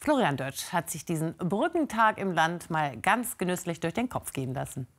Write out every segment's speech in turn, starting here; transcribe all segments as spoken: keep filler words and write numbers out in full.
Florian Dötsch hat sich diesen Brückentag im Land mal ganz genüsslich durch den Kopf gehen lassen.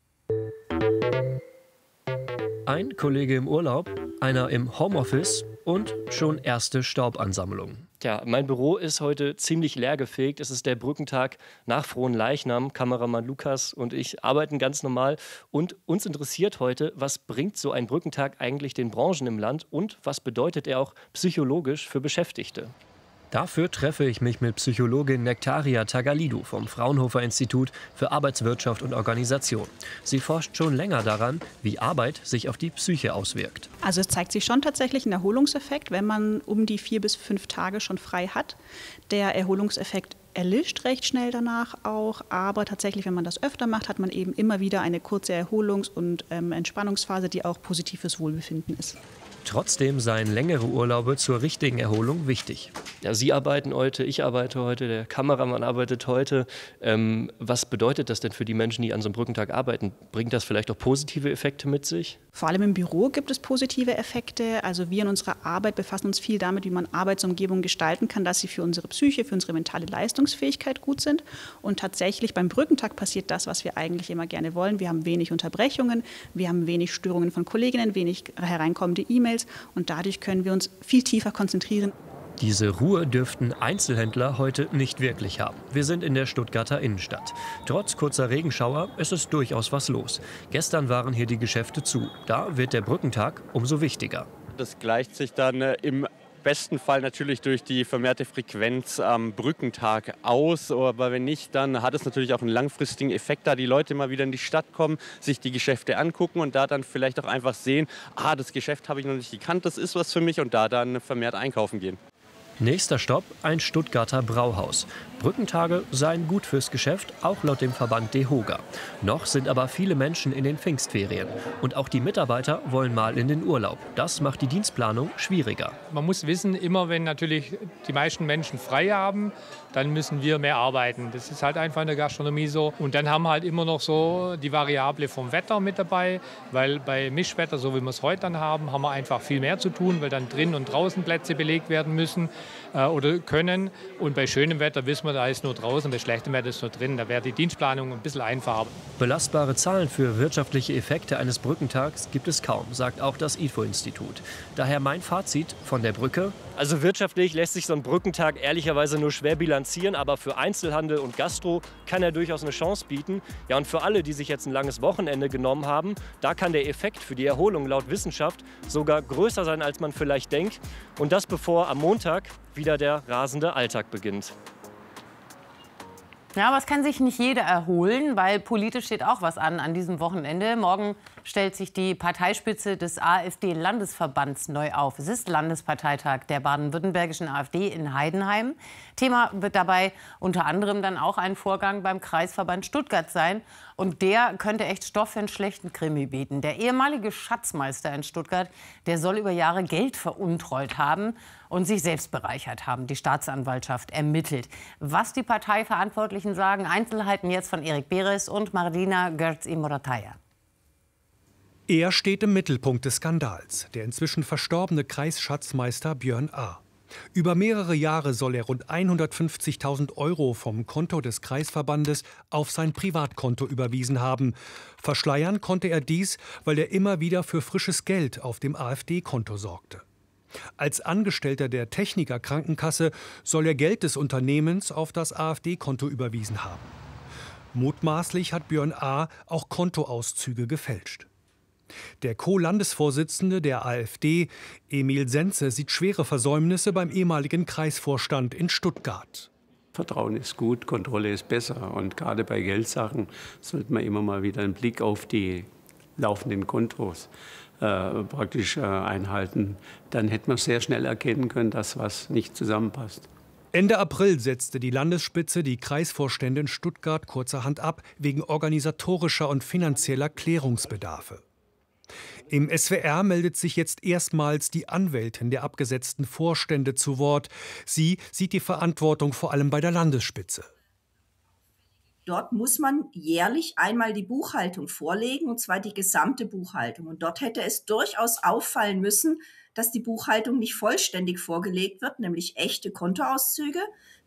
Ein Kollege im Urlaub, einer im Homeoffice und schon erste Staubansammlung. Tja, mein Büro ist heute ziemlich leergefegt. Es ist der Brückentag nach Frohnleichnam. Kameramann Lukas und ich arbeiten ganz normal. Und uns interessiert heute, was bringt so ein Brückentag eigentlich den Branchen im Land und was bedeutet er auch psychologisch für Beschäftigte? Dafür treffe ich mich mit Psychologin Nektaria Tagalidou vom Fraunhofer Institut für Arbeitswirtschaft und Organisation. Sie forscht schon länger daran, wie Arbeit sich auf die Psyche auswirkt. Also es zeigt sich schon tatsächlich ein Erholungseffekt, wenn man um die vier bis fünf Tage schon frei hat. Der Erholungseffekt erlischt recht schnell danach auch, aber tatsächlich, wenn man das öfter macht, hat man eben immer wieder eine kurze Erholungs- und ähm, Entspannungsphase, die auch positiv fürs Wohlbefinden ist. Trotzdem seien längere Urlaube zur richtigen Erholung wichtig. Ja, Sie arbeiten heute, ich arbeite heute, der Kameramann arbeitet heute. Ähm, was bedeutet das denn für die Menschen, die an so einem Brückentag arbeiten? Bringt das vielleicht auch positive Effekte mit sich? Vor allem im Büro gibt es positive Effekte. Also wir in unserer Arbeit befassen uns viel damit, wie man Arbeitsumgebungen gestalten kann, dass sie für unsere Psyche, für unsere mentale Leistungsfähigkeit gut sind. Und tatsächlich beim Brückentag passiert das, was wir eigentlich immer gerne wollen. Wir haben wenig Unterbrechungen, wir haben wenig Störungen von Kolleginnen, wenig hereinkommende E-Mails. Und dadurch können wir uns viel tiefer konzentrieren. Diese Ruhe dürften Einzelhändler heute nicht wirklich haben. Wir sind in der Stuttgarter Innenstadt. Trotz kurzer Regenschauer ist es durchaus was los. Gestern waren hier die Geschäfte zu. Da wird der Brückentag umso wichtiger. Das gleicht sich dann äh, im besten Fall natürlich durch die vermehrte Frequenz am Brückentag aus. Aber wenn nicht, dann hat es natürlich auch einen langfristigen Effekt, da die Leute mal wieder in die Stadt kommen, sich die Geschäfte angucken und da dann vielleicht auch einfach sehen, ah, das Geschäft habe ich noch nicht gekannt, das ist was für mich, und da dann vermehrt einkaufen gehen. Nächster Stopp, ein Stuttgarter Brauhaus. Brückentage seien gut fürs Geschäft, auch laut dem Verband DEHOGA. Noch sind aber viele Menschen in den Pfingstferien. Und auch die Mitarbeiter wollen mal in den Urlaub. Das macht die Dienstplanung schwieriger. Man muss wissen, immer wenn natürlich die meisten Menschen frei haben, dann müssen wir mehr arbeiten. Das ist halt einfach in der Gastronomie so. Und dann haben wir halt immer noch so die Variable vom Wetter mit dabei, weil bei Mischwetter, so wie wir es heute dann haben, haben wir einfach viel mehr zu tun, weil dann drin und draußen Plätze belegt werden müssen äh, oder können. Und bei schönem Wetter wissen wir, da ist nur draußen, bei schlechtem Wetter ist nur drin. Da wäre die Dienstplanung ein bisschen einfacher. Belastbare Zahlen für wirtschaftliche Effekte eines Brückentags gibt es kaum, sagt auch das I F O-Institut. Daher mein Fazit von der Brücke: Also wirtschaftlich lässt sich so ein Brückentag ehrlicherweise nur schwer bilanzieren, aber für Einzelhandel und Gastro kann er durchaus eine Chance bieten. Ja, und für alle, die sich jetzt ein langes Wochenende genommen haben, da kann der Effekt für die Erholung laut Wissenschaft sogar größer sein, als man vielleicht denkt. Und das bevor am Montag wieder der rasende Alltag beginnt. Ja, aber es kann sich nicht jeder erholen, weil politisch steht auch was an an diesem Wochenende. Morgen stellt sich die Parteispitze des AfD-Landesverbands neu auf. Es ist Landesparteitag der baden-württembergischen AfD in Heidenheim. Thema wird dabei unter anderem dann auch ein Vorgang beim Kreisverband Stuttgart sein. Und der könnte echt Stoff für einen schlechten Krimi bieten. Der ehemalige Schatzmeister in Stuttgart, der soll über Jahre Geld veruntreut haben und sich selbst bereichert haben. Die Staatsanwaltschaft ermittelt. Was die Parteiverantwortlichen sagen, Einzelheiten jetzt von Erik Beres und Marlina Görz-Imorataja. Er steht im Mittelpunkt des Skandals, der inzwischen verstorbene Kreisschatzmeister Björn A. Über mehrere Jahre soll er rund hundertfünfzigtausend Euro vom Konto des Kreisverbandes auf sein Privatkonto überwiesen haben. Verschleiern konnte er dies, weil er immer wieder für frisches Geld auf dem AfD-Konto sorgte. Als Angestellter der Techniker Krankenkasse soll er Geld des Unternehmens auf das AfD-Konto überwiesen haben. Mutmaßlich hat Björn A. auch Kontoauszüge gefälscht. Der Co-Landesvorsitzende der AfD, Emil Senze, sieht schwere Versäumnisse beim ehemaligen Kreisvorstand in Stuttgart. Vertrauen ist gut, Kontrolle ist besser. Und gerade bei Geldsachen sollte man immer mal wieder einen Blick auf die laufenden Kontos äh, praktisch äh, einhalten. Dann hätte man sehr schnell erkennen können, dass was nicht zusammenpasst. Ende April setzte die Landesspitze die Kreisvorstände in Stuttgart kurzerhand ab, wegen organisatorischer und finanzieller Klärungsbedarfe. Im S W R meldet sich jetzt erstmals die Anwältin der abgesetzten Vorstände zu Wort. Sie sieht die Verantwortung vor allem bei der Landesspitze. Dort muss man jährlich einmal die Buchhaltung vorlegen, und zwar die gesamte Buchhaltung. Und dort hätte es durchaus auffallen müssen, dass die Buchhaltung nicht vollständig vorgelegt wird, nämlich echte Kontoauszüge,